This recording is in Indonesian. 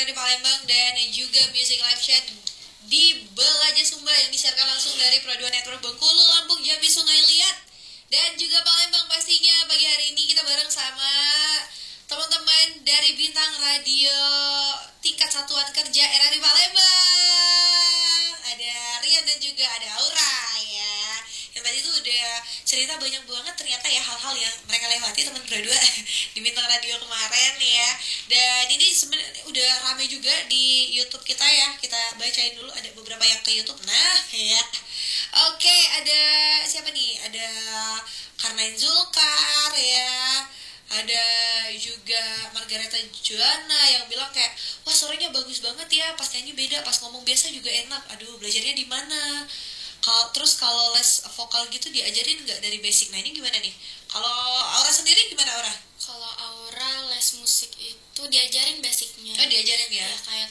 di Palembang dan juga Music Live Chat di Belaja Sumba yang disiarkan langsung dari Pro 2 Network Bengkulu, Lampung, Jambi, Sungai Liat dan juga Palembang. Pastinya pagi hari ini kita bareng sama teman-teman dari Bintang Radio Tingkat Satuan Kerja RRI Palembang. Ada Rian dan juga ada Aura ya. Yang tadi tuh udah cerita banyak banget ternyata ya hal-hal yang mereka lewati teman Pro 2 di Bintang Radio kemarin ya. Dan ini sebenarnya udah rame juga di YouTube kita ya. Kita bacain dulu, ada beberapa yang ke YouTube. Nah ya. Oke, ada siapa nih? Ada Karnain Zulkar ya. Ada juga Margareta Joanna yang bilang kayak, wah suaranya bagus banget ya, pas nyanyi beda, pas ngomong biasa juga enak. Aduh, belajarnya di mana? Kalau les vokal gitu diajarin nggak dari basic? Nah ini gimana nih? Kalau Aura sendiri gimana Aura? Kalau Aura les musik itu diajarin basicnya. Oh diajarin ya? Ya kayak